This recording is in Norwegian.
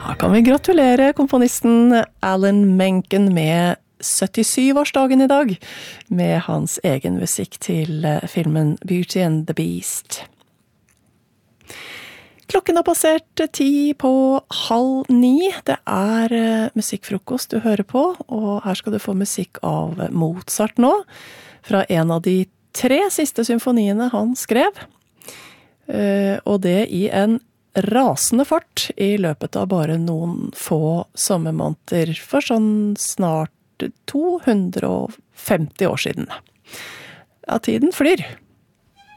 Da kan vi gratulere komponisten Alan Menken med 77-årsdagen i dag, med hans egen musikk til filmen Beauty and the Beast. Klokken har passert 8:50. Det musikkfrokost du hører på, og her skal du få musikk av Mozart nå, fra en av de 3 siste symfoniene han skrev, og det i en rasende fart i løpet av bare noen få sommermåneder for sånn snart 250 år siden. Ja, tiden flyr.